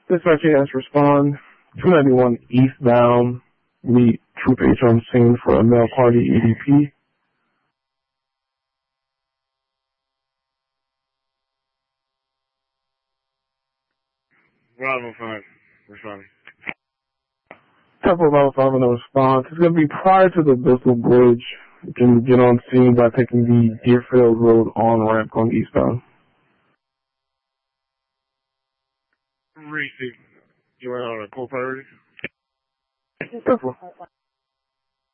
Dispatch has respond. 291 eastbound. Meet Troop H on scene for a male party EDP. Bravo 5, responding. Temple Bravo 5 on the response. It's going to be prior to the Bristol Bridge. You can get on scene by taking the Deerfield Road on-ramp going eastbound. Receive. You want on a full priority? Temple.